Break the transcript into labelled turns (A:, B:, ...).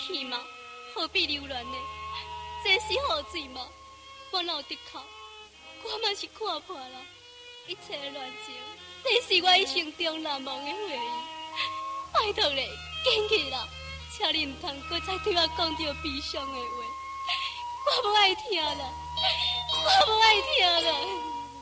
A: 天嘛，何必留恋呢？这是雨水嘛，我哪有得靠？我嘛是看破了，一切的恋情，这是我一生中难忘的回忆。拜托咧，坚持啦，请你唔通搁再对我讲着悲伤的话，我不爱听啦，我不爱听啦。